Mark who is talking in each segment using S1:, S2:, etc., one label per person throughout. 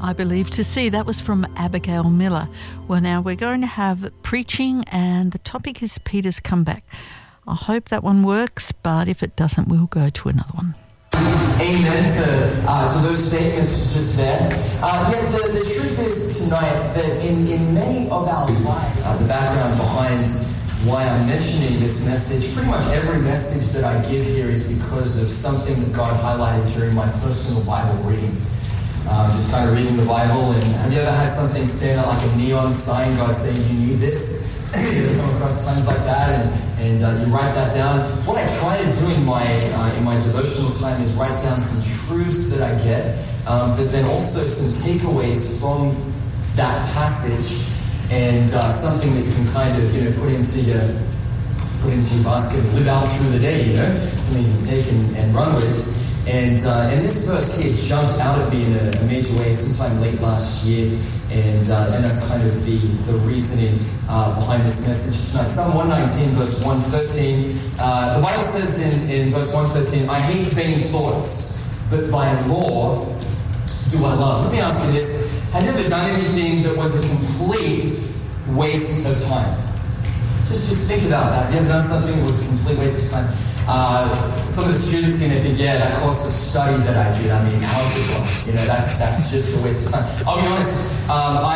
S1: I Believe to See. That was from Abigail Miller. Well, now we're going to have preaching, and the topic is Peter's comeback. I hope that one works, but if it doesn't, we'll go to another one.
S2: Amen to those statements just there. The truth is tonight that in many of our lives, the background behind why I'm mentioning this message, pretty much every message that I give here is because of something that God highlighted during my personal Bible reading. Just kind of reading the Bible, and have you ever had something stand out like a neon sign, God saying you need this? You ever come across times like that, and you write that down. What I try to do in my devotional time is write down some truths that I get, but then also some takeaways from that passage, and something that you can kind of put into your basket and live out through the day. Something you can take and run with. And this verse here jumped out at me in a major way sometime late last year, and that's kind of the reasoning behind this message tonight. Psalm 119, verse 113. The Bible says in verse 113, I hate vain thoughts, but thy law do I love. Let me ask you this. Have you ever done anything that was a complete waste of time? Just think about that. Have you ever done something that was a complete waste of time? Some of the students in think, that course of study that I did, algebra, that's just a waste of time. I'll be honest,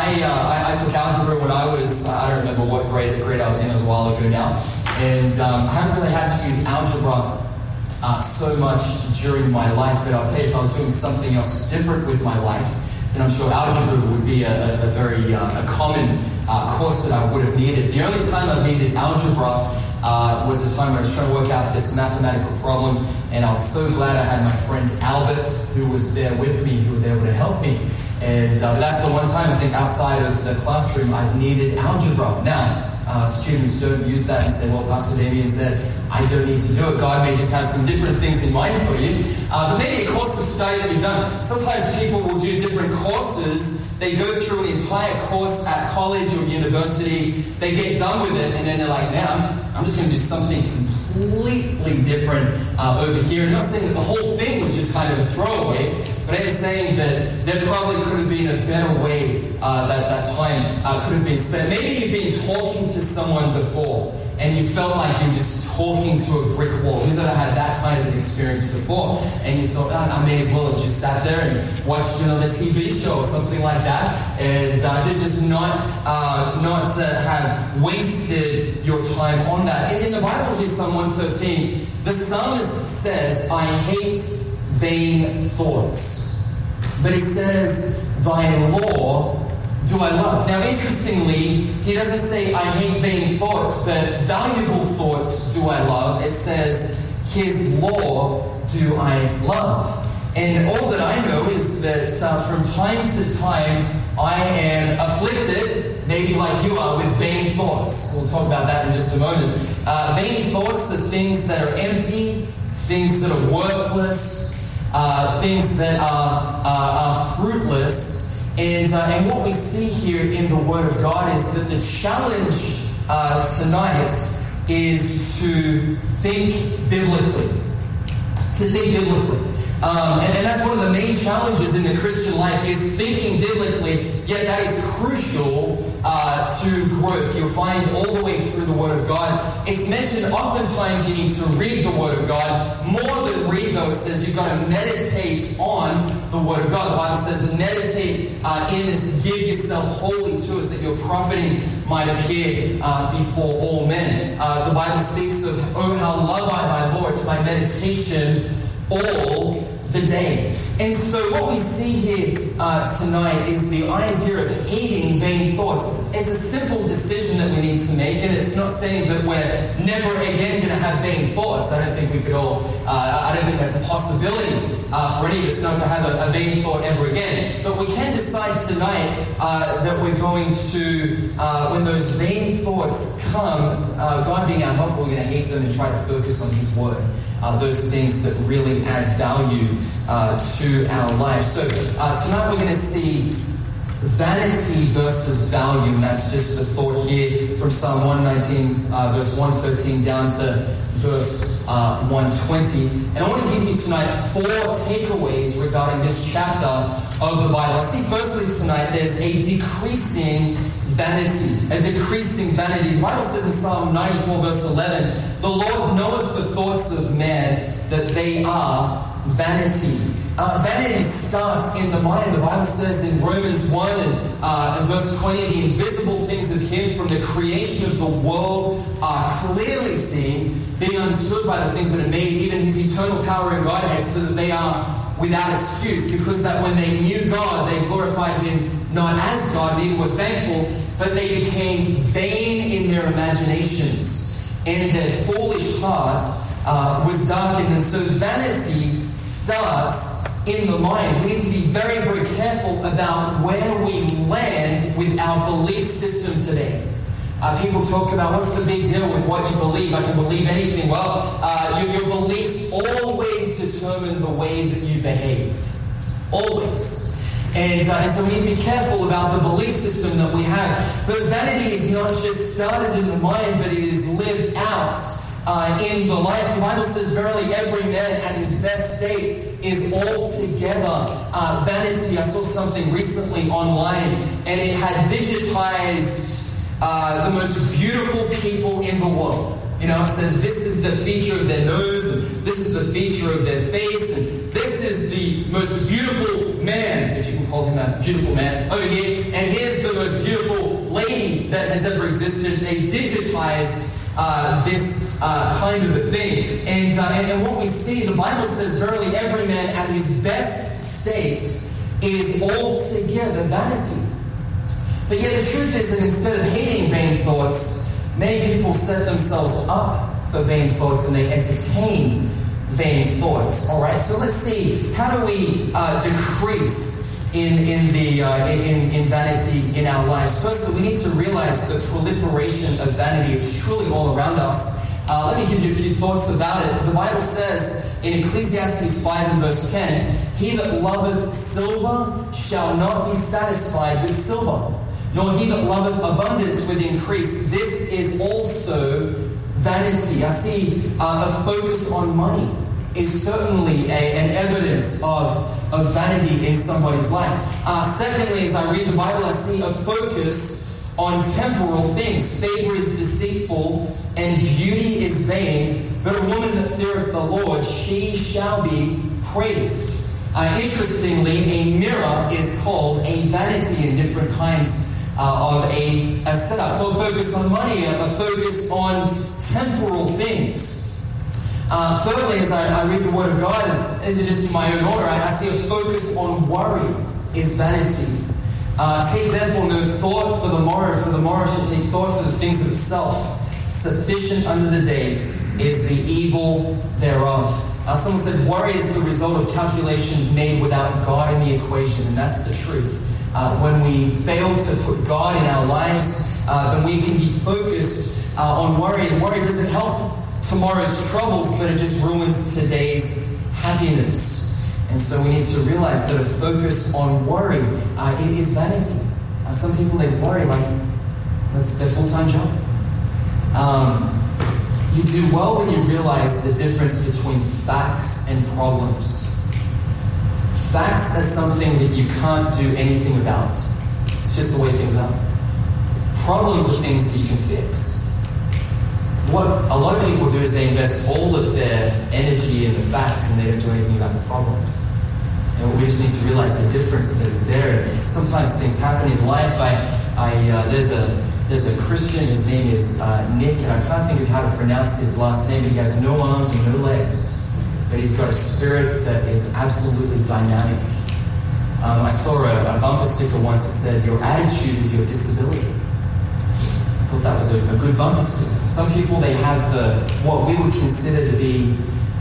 S2: I took algebra when I don't remember what grade I was in, it was a while ago now, and I haven't really had to use algebra so much during my life, but I'll tell you, if I was doing something else different with my life, then I'm sure algebra would be a very common course that I would have needed. The only time I've needed algebra was the time when I was trying to work out this mathematical problem, and I was so glad I had my friend Albert, who was there with me, who was able to help me. And that's the one time I think outside of the classroom I've needed algebra. Now, students don't use that and say, well, Pastor Damien said, I don't need to do it. God may just have some different things in mind for you. But maybe a course of study that you've done. Sometimes people will do different courses. They go through an entire course at college or university. They get done with it, and then they're like, now I'm just going to do something completely different over here. I'm not saying that the whole thing was just kind of a throwaway, but I am saying that there probably could have been a better way that time could have been spent. Maybe you've been talking to someone before, and you felt like you were just talking to a brick wall. Who's ever had that kind of an experience before? And you thought, I may as well have just sat there and watched another TV show or something like that, and just not have wasted your time on that. In the Bible here, Psalm 113, the psalmist says, I hate vain thoughts. But he says, thy law do I love. Now, interestingly, he doesn't say, I hate vain thoughts, but valuable thoughts do I love. It says, his law do I love. And all that I know is that from time to time, I am afflicted, maybe like you are, with vain thoughts. We'll talk about that in just a moment. Vain thoughts are things that are empty, things that are worthless, things that are fruitless. And what we see here in the Word of God is that the challenge tonight is to think biblically. To think biblically. And that's one of the main challenges in the Christian life, is thinking biblically, yet that is crucial to growth. You'll find all the way through the Word of God. It's mentioned oftentimes you need to read the Word of God. More than read, though, it says you've got to meditate on the Word of God. The Bible says meditate in this, give yourself wholly to it, that your profiting might appear before all men. The Bible speaks of, oh, how love I thy Lord, to my meditation all the day. And so what we see here tonight is the idea of hating vain thoughts. It's a simple decision that we need to make, and it's not saying that we're never again going to have vain thoughts. I don't think we could all, I don't think that's a possibility for any of us not to have a vain thought ever again. But we can decide tonight that we're going to, when those vain thoughts come, God being our help, we're going to hate them and try to focus on His Word. Those things that really add value to our lives. So tonight we're going to see vanity versus value. And that's just a thought here from Psalm 119, verse 113 down to verse 120. And I want to give you tonight 4 takeaways regarding this chapter of the Bible. I see firstly tonight there's a decreasing vanity. A decreasing vanity. The Bible says in Psalm 94 verse 11, "The Lord knoweth the thoughts of man, that they are vanity." Vanity starts in the mind. The Bible says in Romans 1 and verse 20, "The invisible things of him from the creation of the world are clearly seen, being understood by the things that are made, even his eternal power and Godhead, so that they are without excuse." Because that when they knew God, they glorified him not as God, neither were thankful, but they became vain in their imaginations, and their foolish heart was darkened. And so vanity starts in the mind. We need to be very, very careful about where we land with our belief system today. People talk about, what's the big deal with what you believe? I can believe anything. Well, your beliefs always determine the way that you behave. Always. And so we need to be careful about the belief system that we have. But vanity is not just started in the mind, but it is lived out in the life. The Bible says, "Verily every man at his best state is altogether vanity." I saw something recently online, and it had digitized the most beautiful people in the world. You know, it said this is the feature of their nose, and this is the feature of their face, and this is the most beautiful man, if you can call him a beautiful man, over here, and here's the most beautiful lady that has ever existed. They digitized this kind of a thing. And what we see, the Bible says, "Verily every man at his best state is altogether vanity." But yet the truth is that instead of hating vain thoughts, many people set themselves up for vain thoughts and they entertain vain thoughts. All right, so let's see, how do we decrease in vanity in our lives? Firstly, we need to realize the proliferation of vanity. It's truly all around us. Let me give you a few thoughts about it. The Bible says in Ecclesiastes 5 and verse 10, "He that loveth silver shall not be satisfied with silver, nor he that loveth abundance with increase. This is also vanity." I see a focus on money is certainly an evidence of vanity in somebody's life. Secondly, as I read the Bible, I see a focus on temporal things. "Favor is deceitful, and beauty is vain, but a woman that feareth the Lord, she shall be praised." Interestingly, a mirror is called a vanity in different kinds of a setup. So a focus on money, a focus on temporal things. Thirdly, as I read the Word of God, and this is just in my own order, I see a focus on worry is vanity. "Take therefore no thought for the morrow shall take thought for the things of itself. Sufficient unto the day is the evil thereof." Someone said worry is the result of calculations made without God in the equation, and that's the truth. When we fail to put God in our lives, then we can be focused on worry, and worry doesn't help tomorrow's troubles, but it just ruins today's happiness. And so we need to realize that a focus on worry it is vanity. Some people, they worry like that's their full-time job. You do well when you realize the difference between facts and problems. Facts are something that you can't do anything about. It's just the way things are. Problems are things that you can fix. What a lot of people do is they invest all of their energy in the fact and they don't do anything about the problem. And we just need to realize the difference that is there. And sometimes things happen in life. There's a Christian, his name is Nick, and I can't think of how to pronounce his last name, but he has no arms and no legs. But he's got a spirit that is absolutely dynamic. I saw a bumper sticker once that said, "Your attitude is your disability." I thought that was a good bumper sticker. Some people, they have what we would consider to be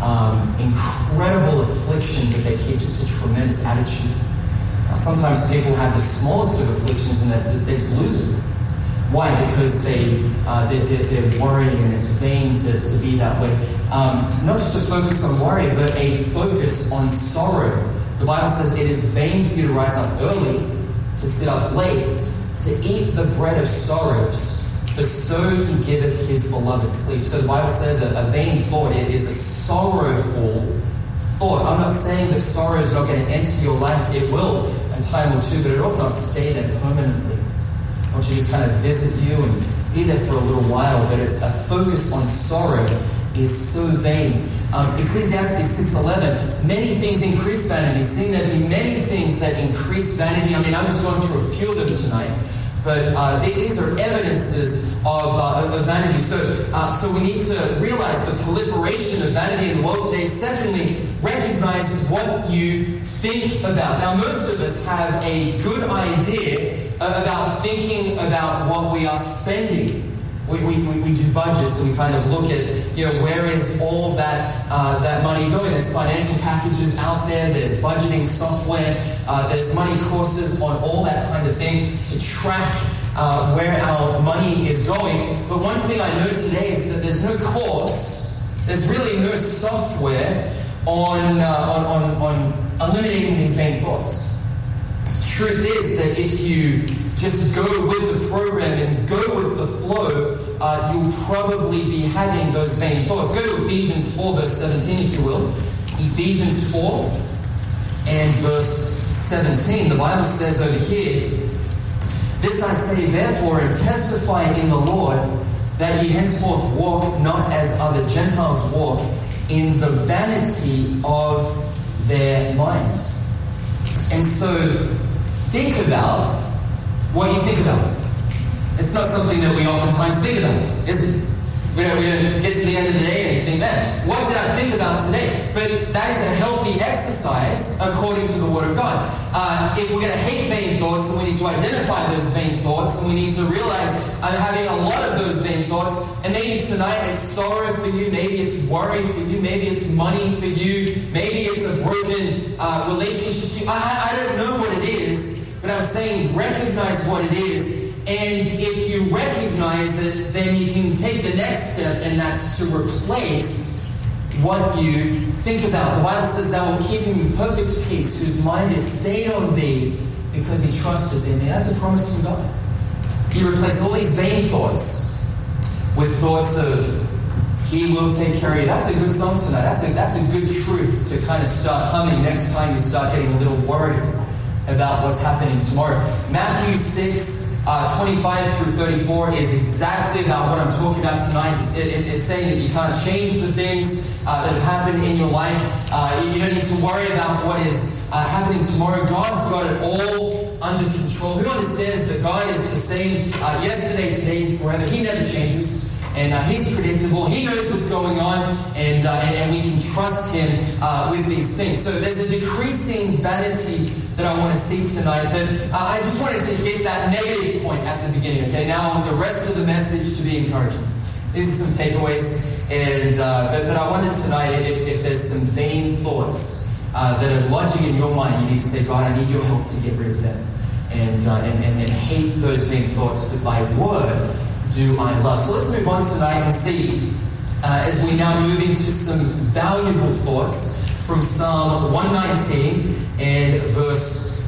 S2: incredible affliction, but they keep just a tremendous attitude. Sometimes people have the smallest of afflictions and they just lose it. Why? Because they're worrying, and it's vain to be that way. Not just a focus on worry, but a focus on sorrow. The Bible says it is vain for you to rise up early to sit up late, to eat the bread of sorrows, for so he giveth his beloved sleep. So the Bible says a vain thought is a sorrowful thought. I'm not saying that sorrow is not going to enter your life. It will in time or two, but it ought not stay there permanently. I want you to just kind of visit you and be there for a little while, but it's a focus on sorrow is so vain. Ecclesiastes 6:11, many things increase vanity. Seeing there be many things that increase vanity. I mean, I'm just going through a few of them tonight, but these are evidences of vanity. So we need to realize the proliferation of vanity in the world today. Secondly, recognize what you think about. Now, most of us have a good idea about thinking about what we are spending. We do budgets and we kind of look at, where is all that money going? There's financial packages out there. There's budgeting software. There's money courses on all that kind of thing to track where our money is going. But one thing I know today is that there's no course. There's really no software on eliminating these vain thoughts. Truth is that if you just go with the program and go with the flow, you'll probably be having those vain thoughts. Go to Ephesians 4 verse 17 if you will. Ephesians 4 and verse 17. The Bible says over here, this I say therefore and testify in the Lord, that ye henceforth walk not as other Gentiles walk, in the vanity of their mind. And so think about what you think about. It's not something that we oftentimes think about, is it? We don't get to the end of the day and think, man, what did I think about today? But that is a healthy exercise according to the Word of God. If we're going to hate vain thoughts, then we need to identify those vain thoughts, and we need to realize I'm having a lot of those vain thoughts, and maybe tonight it's sorrow for you, maybe it's worry for you, maybe it's money for you, maybe it's a broken relationship for you. I don't know what it is, but I'm saying recognize what it is. And if you recognize it, then you can take the next step, and that's to replace what you think about. The Bible says thou will keep him in perfect peace, whose mind is stayed on thee, because he trusted in thee. That's a promise from God. You replace all these vain thoughts with thoughts of he will take care of you. That's a good song tonight. That's a good truth to kind of start humming next time you start getting a little worried about what's happening tomorrow. Matthew 6, 25 through 34 is exactly about what I'm talking about tonight. It's saying that you can't change the things that have happened in your life. You don't need to worry about what is happening tomorrow. God's got it all under control. Who understands that God is the same yesterday, today, and forever? He never changes. And he's predictable. He knows what's going on, and we can trust him with these things. So there's a decreasing vanity that I want to see tonight. But I just wanted to hit that negative point at the beginning. Okay, now I want the rest of the message to be encouraging. These are some takeaways, and but I wanted tonight, if there's some vain thoughts that are lodging in your mind, you need to say, God, I need your help to get rid of them, and hate those vain thoughts. But by word do I love. So let's move on tonight and see, as we now move into some valuable thoughts from Psalm 119 and verse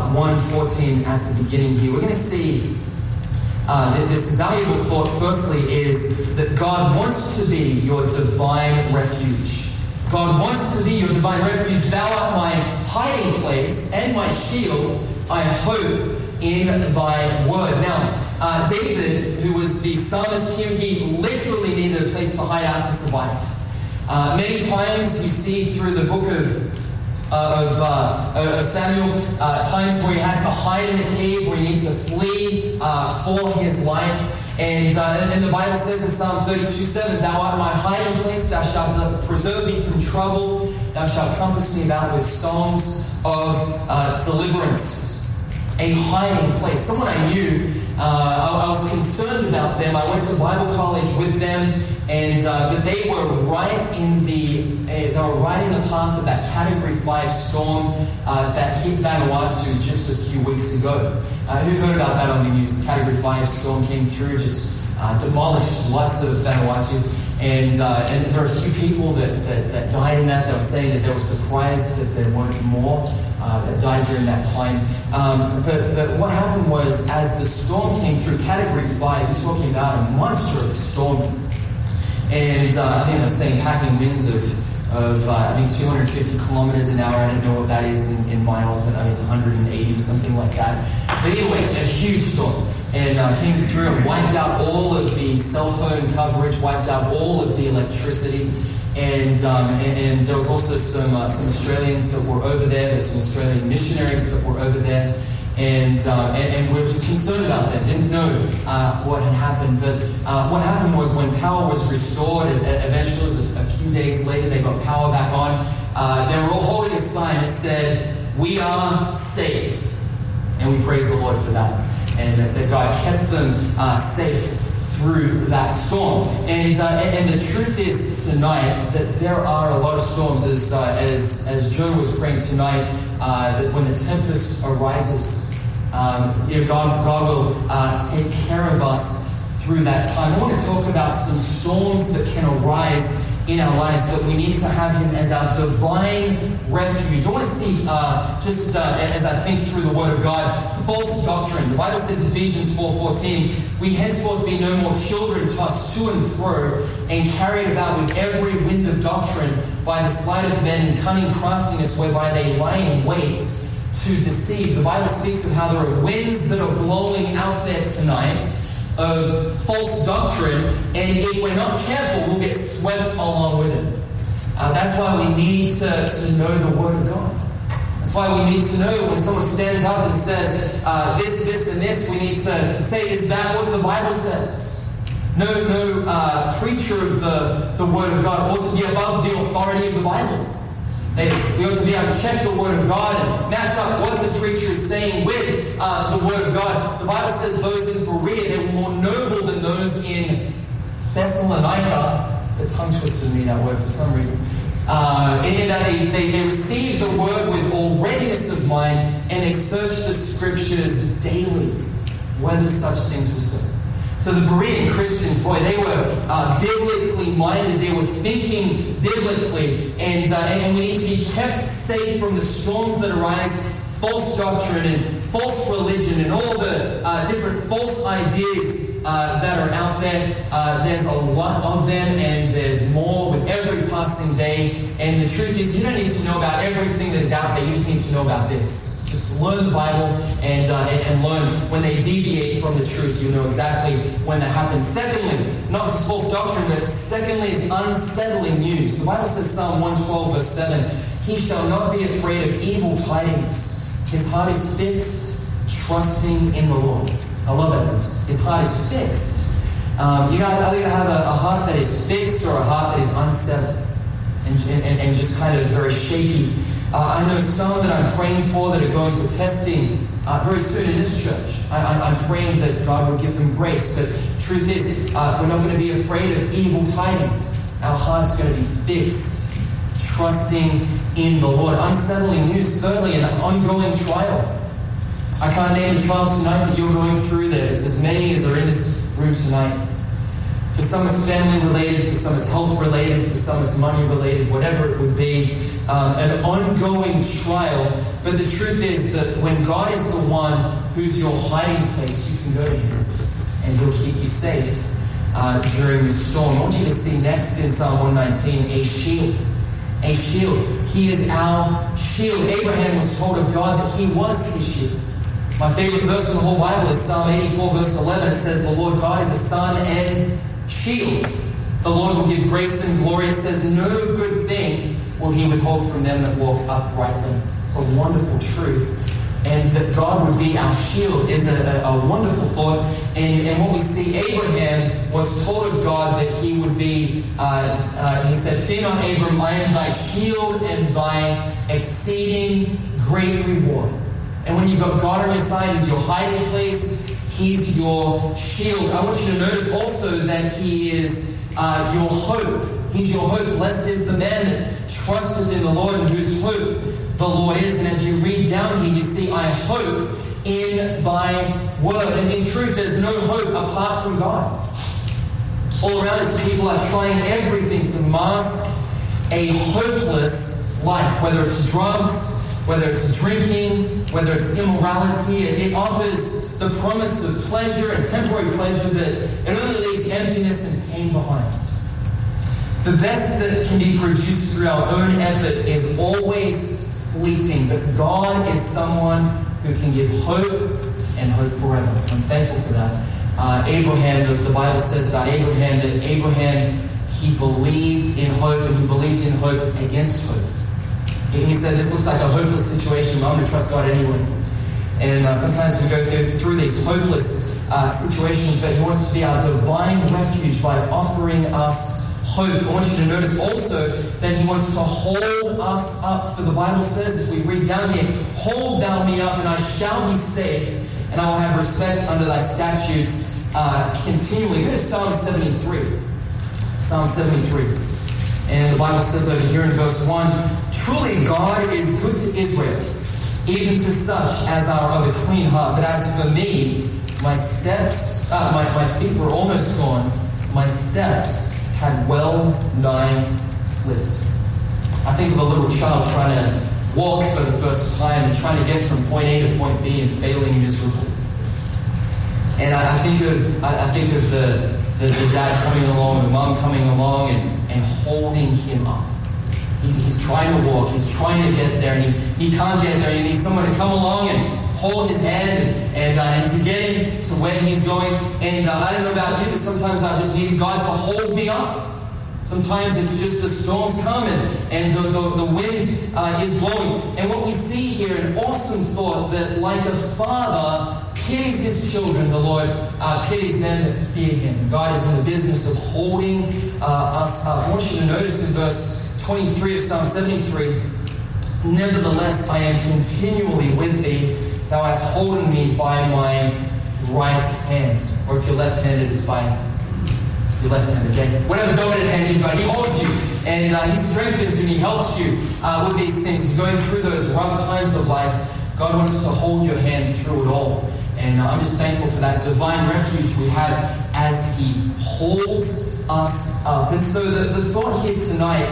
S2: 114 at the beginning here. We're going to see that this valuable thought, firstly, is that God wants to be your divine refuge. God wants to be your divine refuge. Thou art my hiding place and my shield. I hope in thy word. Now, David, who was the psalmist here, he literally needed a place to hide out to survive. Many times you see through the book of Samuel, times where he had to hide in a cave, where he needs to flee for his life. And the Bible says in Psalm 32:7, thou art my hiding place, thou shalt preserve me from trouble, thou shalt compass me about with songs of deliverance. A hiding place. Someone I knew, I was concerned about them. I went to Bible college with them, and but they were right in the path of that Category 5 storm that hit Vanuatu just a few weeks ago. Who heard about that on the news? The Category 5 storm came through, just demolished lots of Vanuatu, and there are a few people that died in that. They were saying that they were surprised that there weren't more. that died during that time. But what happened was, as the storm came through, Category 5, you're talking about a monster of a storm. And I think I was saying packing winds of I think 250 kilometers an hour. I don't know what that is in miles, but I mean it's 180 or something like that. But anyway, a huge storm. And came through and wiped out all of the cell phone coverage, wiped out all of the electricity. And there was also some Australians that were over there. There's some Australian missionaries that were over there. And we were just concerned about that. Didn't know what had happened. But what happened was, when power was restored, eventually, it was a few days later, they got power back on. They were all holding a sign that said, "We are safe." And we praise the Lord for that. And that God kept them safe through that storm. And the truth is tonight that there are a lot of storms, as Joe was praying tonight, that when the tempest arises, God will take care of us through that time. I want to talk about some storms that can arise in our lives, that we need to have Him as our divine refuge. I want to see, as I think through the Word of God, false doctrine. The Bible says, Ephesians 4:14, "We henceforth be no more children, tossed to and fro, and carried about with every wind of doctrine by the sleight of men and cunning craftiness, whereby they lie in wait to deceive." The Bible speaks of how there are winds that are blowing out there tonight of false doctrine, and if we're not careful, we'll get swept along with it. That's why we need to know the Word of God. That's why we need to know when someone stands up and says this, and this, we need to say, is that what the Bible says? No preacher of the Word of God ought to be above the authority of the Bible. We ought to be able to check the Word of God and match up what the preacher is saying with the Word of God. The Bible says those in Berea, they were more noble than those in Thessalonica. It's a tongue twister to me, that word, for some reason. In that they received the Word with all readiness of mind, and they searched the Scriptures daily, whether such things were so. So the Berean Christians, boy, they were biblically minded. They were thinking biblically. And we need to be kept safe from the storms that arise, false doctrine and false religion and all the different false ideas that are out there. There's a lot of them, and there's more with every passing day. And the truth is, you don't need to know about everything that is out there. You just need to know about this. Just learn the Bible and learn when they deviate from the truth. You know exactly when that happens. Secondly, not just false doctrine, but secondly is unsettling news. The Bible says, Psalm 112, verse 7, "He shall not be afraid of evil tidings. His heart is fixed, trusting in the Lord." I love that verse. His heart is fixed. You're either going to have a heart that is fixed or a heart that is unsettled and just kind of very shaky. I know some that I'm praying for that are going for testing very soon in this church. I'm praying that God will give them grace. But truth is, we're not going to be afraid of evil tidings. Our heart's going to be fixed, trusting in the Lord. Unsettling news, thirdly, an ongoing trial. I can't name the trial tonight that you're going through there. It's as many as are in this room tonight. For some it's family related, for some it's health related, for some it's money related, whatever it would be. An ongoing trial. But the truth is that when God is the one who's your hiding place, you can go to Him and He'll keep you safe during the storm. I want you to see next in Psalm 119, a shield. A shield. He is our shield. Abraham was told of God that he was his shield. My favorite verse in the whole Bible is Psalm 84, verse 11. It says, "The Lord God is a sun and shield. The Lord will give grace and glory." It says, "No good thing will He withhold from them that walk uprightly." It's a wonderful truth. And that God would be our shield is a wonderful thought. And what we see, Abraham was told of God that he would be, he said, "Fear not, Abram, I am thy shield and thy exceeding great reward." And when you've got God on your side, He's your hiding place. He's your shield. I want you to notice also that He is your hope. He's your hope. Blessed is the man that trusteth in the Lord, and whose hope the Lord is. And as you read down here, you see, "I hope in thy word." And in truth, there's no hope apart from God. All around us, people are trying everything to mask a hopeless life, whether it's drugs, whether it's drinking, whether it's immorality. It offers the promise of pleasure and temporary pleasure, but it only leaves emptiness and pain behind. The best that can be produced through our own effort is always fleeting, but God is someone who can give hope and hope forever. I'm thankful for that. Abraham, the Bible says about Abraham that Abraham, he believed in hope, and he believed in hope against hope. He said, this looks like a hopeless situation, but I'm going to trust God anyway. And sometimes we go through these hopeless situations, but he wants to be our divine refuge by offering us hope. I want you to notice also that he wants to hold us up. For the Bible says, as we read down here, hold thou me up, and I shall be safe, and I will have respect under thy statutes continually. Go to Psalm 73. Psalm 73. And the Bible says over here in verse 1, truly God is good to Israel, even to such as are of a clean heart. But as for me, my steps, my feet were almost gone. My steps had well nigh slipped. I think of a little child trying to walk for the first time and trying to get from point A to point B and failing miserably. And I think of the dad coming along, the mom coming along, and holding him up. He's trying to walk, he's trying to get there, and he can't get there. He needs someone to come along and hold his hand and to get him to where he's going. And I don't know about you, but sometimes I just need God to hold me up. Sometimes it's just the storms come and the wind is blowing. And what we see here, an awesome thought that like a father pities his children, the Lord pities them that fear him. God is in the business of holding us up. I want you to notice in verse 23 of Psalm 73, nevertheless I am continually with thee, thou hast holden me by my right hand. Or if you're left-handed, it's by your left hand, okay? Whatever dominant hand you've got, he holds you, and he strengthens you, and he helps you with these things. He's going through those rough times of life. God wants to hold your hand through it all. And I'm just thankful for that divine refuge we have as he holds us up. And so the thought here tonight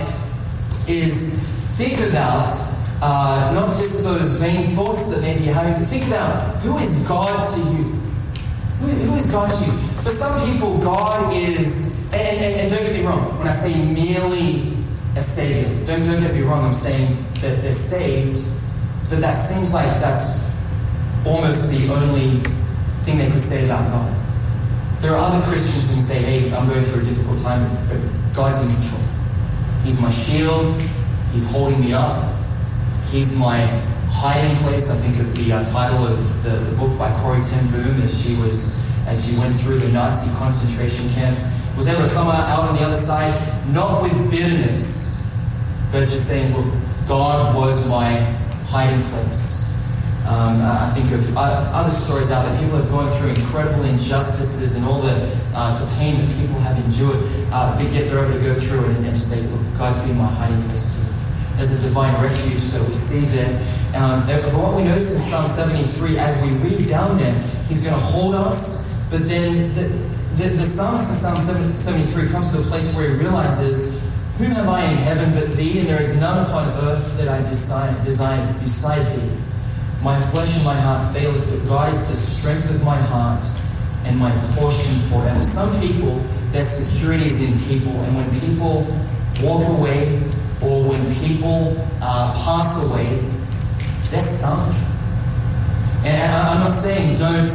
S2: is think about not just those vain thoughts that maybe you're having, but think about who is God to you? Who is God to you? For some people, God is, and don't get me wrong, when I say merely a savior, don't get me wrong, I'm saying that they're saved, but that seems like that's almost the only thing they could say about God. There are other Christians who can say, hey, I'm going through a difficult time, but God's in control. He's my shield. He's holding me up. He's my hiding place. I think of the title of the book by Corrie ten Boom as she went through the Nazi concentration camp, was able to come out on the other side, not with bitterness, but just saying, look, God was my hiding place. I think of other stories out there. People have gone through incredible injustices and all the pain that people have endured, but yet they're able to go through it and just say, look, God's been my hiding place too. There's a divine refuge that we see there. But what we notice in Psalm 73, as we read down there, he's going to hold us, but then the psalmist in Psalm 73 comes to a place where he realizes, whom have I in heaven but thee, and there is none upon earth that I desire beside thee. My flesh and my heart faileth, but God is the strength of my heart and my portion forever. Some people, their security is in people, and when people walk away or when people pass away, they're sunk. And I'm not saying don't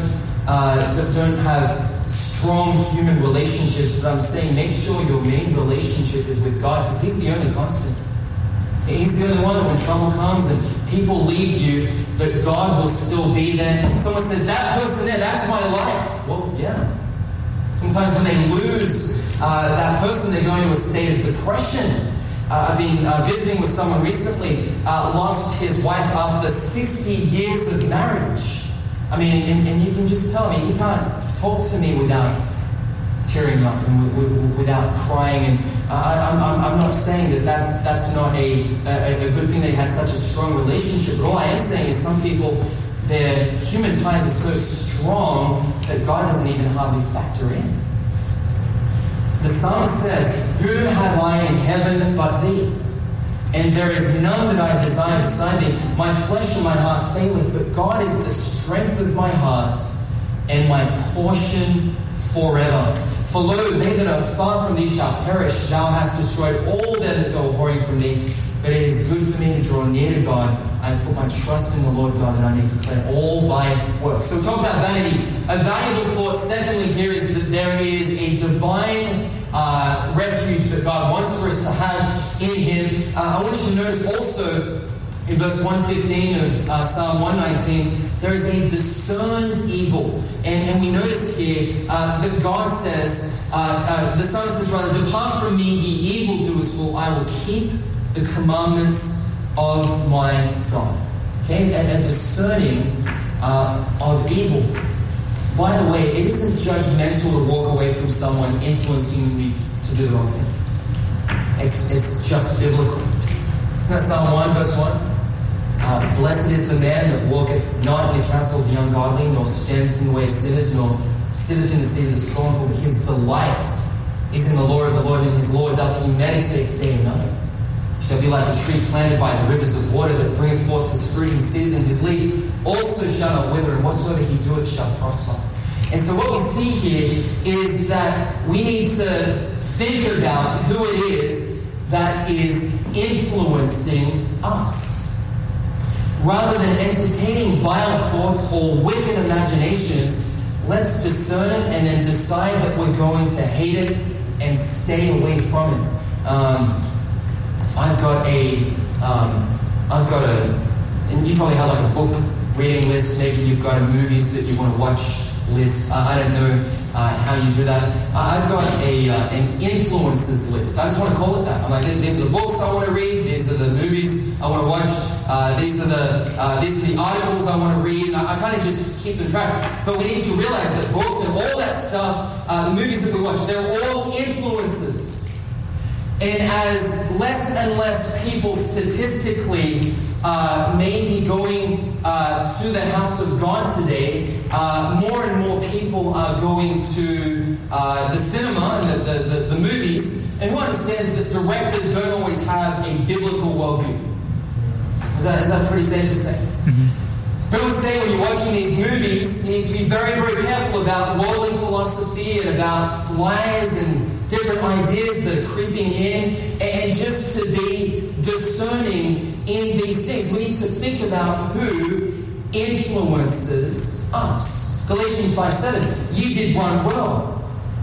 S2: have strong human relationships, but I'm saying make sure your main relationship is with God, because he's the only constant. He's the only one that when trouble comes and people leave you, that God will still be there. Someone says, that person there, that's my life. Well, yeah. Sometimes when they lose that person, they're going to a state of depression. I've been visiting with someone recently, lost his wife after 60 years of marriage. I mean, and you can just tell me, he can't talk to me without tearing up and without crying. And I'm not saying that's not a good thing that he had such a strong relationship. But all I am saying is some people, their human ties are so strong that God doesn't even hardly factor in. The psalmist says, whom have I in heaven but thee? and there is none that I desire beside thee. My flesh and my heart faileth, but God is the strength of my heart and my portion forever. For lo, they that are far from thee shall perish. Thou hast destroyed all them that go whoring from thee. But it is good for me to draw near to God. I put my trust in the Lord God, and I may declare all thy works. So we talk about vanity. A valuable thought, secondly, here is that there is a divine refuge that God wants for us to have in Him. I want you to notice also in verse 115 of Psalm 119, there is a discerned evil. And we notice here that God says, the psalmist says, rather, depart from me, ye evildoers, for I will keep the commandments of my God. Okay, and discerning of evil. By the way, it isn't judgmental to walk away from someone influencing you to do the wrong thing. It's just biblical. Isn't that Psalm 1 verse 1? Blessed is the man that walketh not in the counsel of the ungodly, nor standeth in the way of sinners, nor sitteth in the seat of the scornful. His delight is in the law of the Lord, and his law doth he meditate day and night. He shall be like a tree planted by the rivers of water, that bringeth forth his fruit in season. His leaf also shall not wither, and whatsoever he doeth shall prosper. And so what we see here is that we need to think about who it is that is influencing us. Rather than entertaining vile thoughts or wicked imaginations, let's discern it and then decide that we're going to hate it and stay away from it. I've got a, and you probably have like a book reading list. Maybe you've got movies that you want to watch list. I don't know how you do that. I've got an influences list. I just want to call it that. I'm like, these are the books I want to read. These are the movies I want to watch. These are the articles I want to read. And I kind of just keep them track. But we need to realize that books and all that stuff, the movies that we watch, they're all influences. And as less and less people statistically may be going to the house of God today, more and more people are going to the cinema and the movies. And who understands that directors don't always have a biblical worldview? Is that pretty safe to say? Mm-hmm. Who would say when you're watching these movies, you need to be very, very careful about worldly philosophy and about lies and different ideas that are creeping in, and just to be discerning in these things. We need to think about who influences us. Galatians 5:7, ye did run well.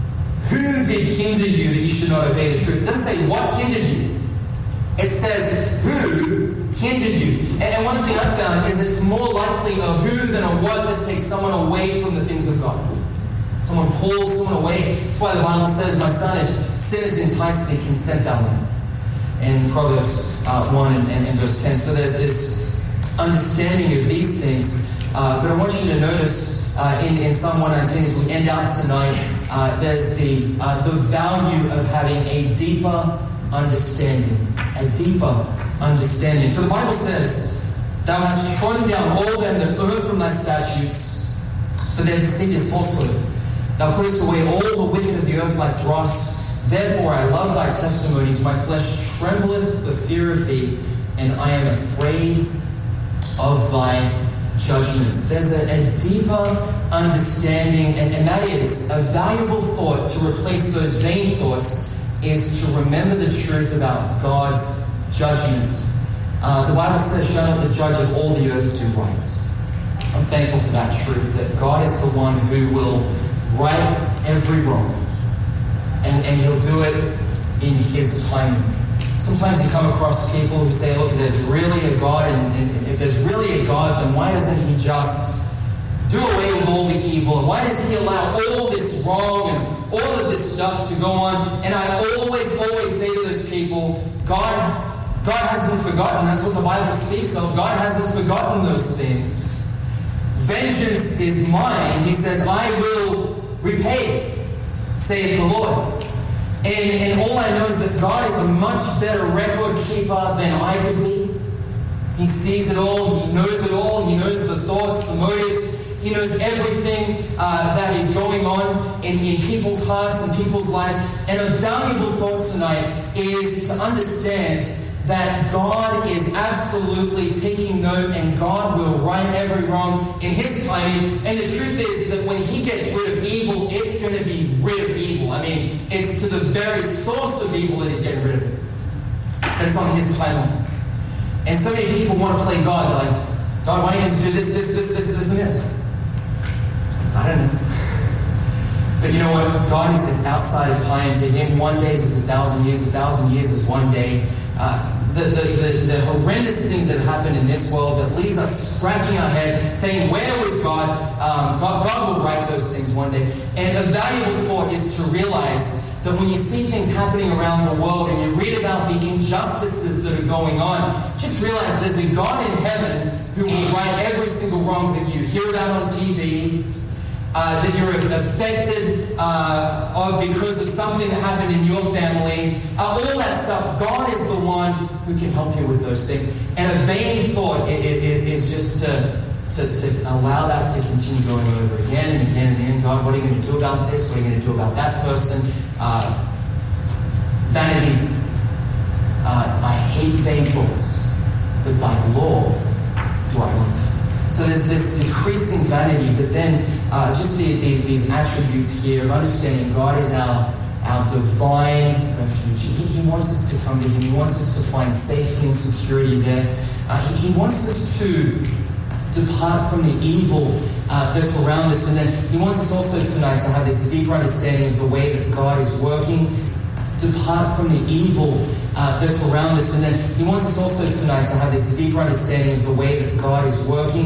S2: Who did hinder you that you should not obey the truth? It doesn't say what hindered you. It says who hindered you. And one thing I found is it's more likely a who than a what that takes someone away from the things of God. Someone pulls someone away. That's why the Bible says, my son, if sin is enticed thee, consent thou not. In Proverbs 1 and verse 10. So there's this understanding of these things. But I want you to notice in Psalm 119, as we end out tonight, there's the value of having a deeper understanding. A deeper understanding. For the Bible says, thou hast trodden down all them that err from thy statutes, for their deceit is falsehood. Thou puttest away all the wicked of the earth like dross. Therefore I love thy testimonies. My flesh trembleth for fear of thee, and I am afraid of thy judgments. There's a deeper understanding, and that is a valuable thought to replace those vain thoughts, is to remember the truth about God's judgment. The Bible says, shall not the judge of all the earth do right. I'm thankful for that truth, that God is the one who will right every wrong, and he'll do it in his timing. Sometimes you come across people who say, look, there's really a God, and if there's really a God, then why doesn't he just do away with all the evil? And why does he allow all this wrong and all of this stuff to go on? And I always say to those people, God hasn't forgotten. That's what the Bible speaks of. God hasn't forgotten those things. Vengeance is mine. He says, I will repay, saith the Lord. And all I know is that God is a much better record keeper than I could be. He sees it all. He knows it all. He knows the thoughts, the motives. He knows everything that is going on in people's hearts and people's lives. And a valuable thought tonight is to understand that God is absolutely taking note and God will right every wrong in His timing. And the truth is that when He gets rid of evil, it's going to be rid of evil. I mean, it's to the very source of evil that He's getting rid of it. But it's on His timeline. And so many people want to play God. They're like, God, why don't you just do this, and this? I don't know. But you know what? God exists outside of time. To Him, 1 day is 1,000 years. 1,000 years is 1 day. The horrendous things that happen in this world that leaves us scratching our head, saying, where was God? God will right those things one day. And a valuable thought is to realize that when you see things happening around the world and you read about the injustices that are going on, just realize there's a God in heaven who will right every single wrong that you hear about on TV, that you're affected because of something that happened in your family, all that stuff. God is the one who can help you with those things. And a vain thought is just to allow that to continue going over again and again and again. God, what are you going to do about this? What are you going to do about that person? Vanity. I hate vain thoughts, but thy law do I love. So there's this decreasing vanity, but then just these attributes here of understanding God is our divine refuge. He wants us to come to Him. He wants us to find safety and security there. He wants us to depart from the evil that's around us. And then He wants us also tonight to have this deeper understanding of the way that God is working. Depart from the evil that's around us. And then He wants us also tonight to have this deeper understanding of the way that God is working.